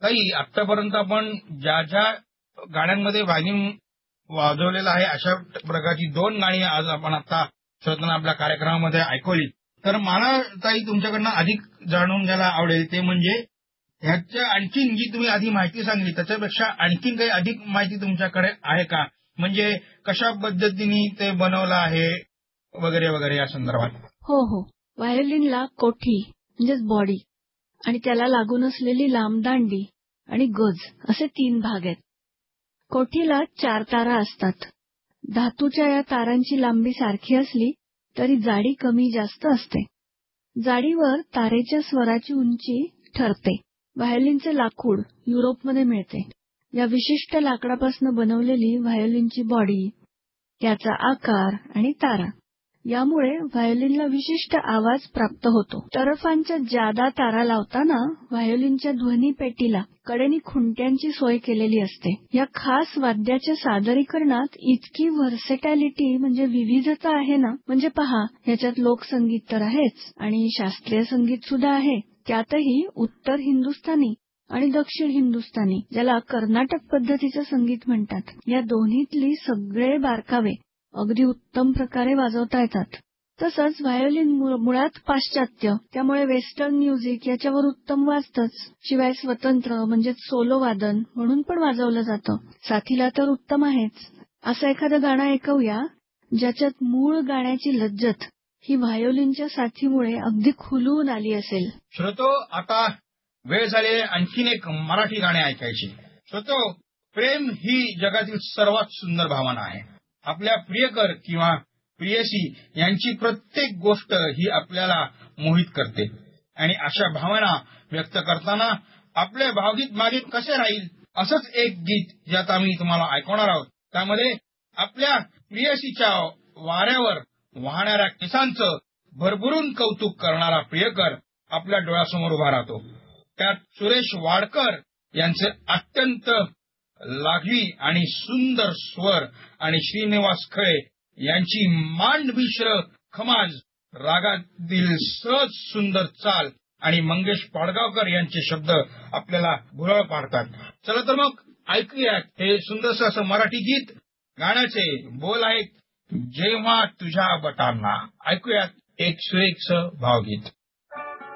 ताई, आतापर्यंत आपण ज्या ज्या गाण्यांमध्ये व्हायलिन वाजवलेलं आहे अशा प्रकारची 2 गाणी आज आपण आता श्रोत्यांना आपल्या कार्यक्रमामध्ये ऐकवली. तर मला ताई तुमच्याकडनं अधिक जाणून घ्यायला आवडेल ते म्हणजे ह्याच्या आणखीन जी तुम्ही आधी माहिती सांगली त्याच्यापेक्षा आणखीन काही अधिक माहिती तुमच्याकडे आहे का? म्हणजे कशा पद्धतीने ते बनवलं आहे वगैरे वगैरे या संदर्भात. हो हो. व्हायोलिनला कोठी म्हणजेच बॉडी आणि त्याला लागून असलेली लांब दांडी आणि गज असे 3 भाग आहेत. कोठीला 4 तारा असतात. धातूच्या या तारांची लांबी सारखी असली तरी जाडी कमी जास्त असते. जाडीवर तारेच्या स्वराची उंची ठरते. व्हायोलिनचे लाकूड युरोपमध्ये मिळते. या विशिष्ट लाकडापासून बनवलेली व्हायोलिनची बॉडी, त्याचा आकार आणि तारा यामुळे व्हायोलिनला विशिष्ट आवाज प्राप्त होतो. तरफांच्या जादा तारा लावताना व्हायोलिनच्या ध्वनी पेटीला कडेनी खुंट्यांची सोय केलेली असते. या खास वाद्याच्या सादरीकरणात इतकी व्हर्सेटॅलिटी म्हणजे विविधता आहे ना, म्हणजे पहा, ह्याच्यात लोकसंगीत तर आहेच आणि शास्त्रीय संगीत सुद्धा आहे. त्यातही उत्तर हिंदुस्थानी आणि दक्षिण हिंदुस्थानी, ज्याला कर्नाटक पद्धतीचं संगीत म्हणतात, या दोन्हीतली सगळे बारकावे अगदी उत्तम प्रकारे वाजवता येतात. तसंच व्हायोलिन मुळात पाश्चात्य, त्यामुळे वेस्टर्न म्युझिक याच्यावर उत्तम वाजतंच. शिवाय स्वतंत्र म्हणजे सोलो वादन म्हणून पण वाजवलं जातं. साथीला तर उत्तम आहेच. असं एखादं गाणं ऐकूया ज्याच्यात मूळ गाण्याची लज्जत ही व्हायोलिनच्या साथीमुळे अगदी खुलून आली असेल. श्रोतो, आता वेळ झाली आणखीन एक मराठी गाणे ऐकायची. श्रोतो, प्रेम ही जगातील सर्वात सुंदर भावना आहे. आपल्या प्रियकर किंवा प्रियसी यांची प्रत्येक गोष्ट ही आपल्याला मोहित करते आणि अशा भावना व्यक्त करताना आपले भावगीत मागीत कसे राहील असंच एक गीत ज्यात आम्ही तुम्हाला ऐकवणार आहोत. त्यामध्ये आपल्या प्रियसीच्या वाऱ्यावर वाहणाऱ्या केसांचं भरभरून कौतुक करणारा प्रियकर आपल्या डोळ्यासमोर उभा राहतो. त्यात सुरेश वाडकर यांचे अत्यंत लाघवी आणि सुंदर स्वर आणि श्रीनिवास खळे यांची मांडमिश्र खमाज रागातील सहज सुंदर चाल आणि मंगेश पाडगावकर यांचे शब्द आपल्याला भुरळ पाडतात. चला तर मग ऐकूयात हे सुंदरसं असं मराठी गीत. गाण्याचे बोल आहेत जेव्हा तुझ्या बटांना. ऐकूयात एक सुरेख भावगीत.